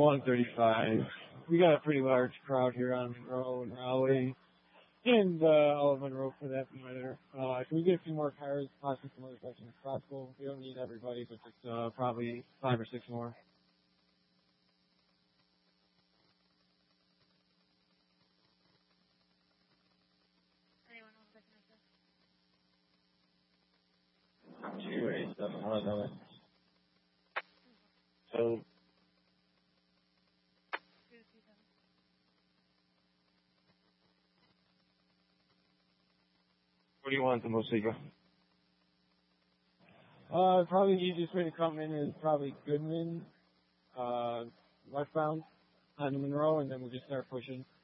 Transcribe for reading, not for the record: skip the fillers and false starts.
135. We got a pretty large crowd here on Monroe and Raleigh, and all of Monroe for that matter. Can we get a few more cars, possibly some other sections if possible? We don't need everybody, but just probably 5 or 6 more. So, what do you want the most eager? Probably the easiest way to come in is probably Goodman, westbound on Monroe, and then we'll just start pushing.